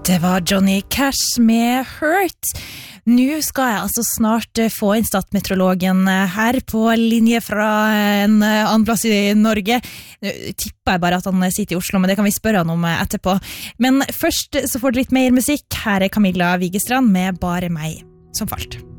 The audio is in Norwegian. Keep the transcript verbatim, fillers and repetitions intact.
Det var Johnny Cash med Hurt. Nå skal jeg altså snart få inn statmeteorologen her på linje fra en annen plass i Norge. Nå tipper jeg bare at han sitter i Oslo, men det kan vi spørre han om etterpå. Men først så får du litt mer musikk. Her er Camilla Vigestrand med Bare meg som falt.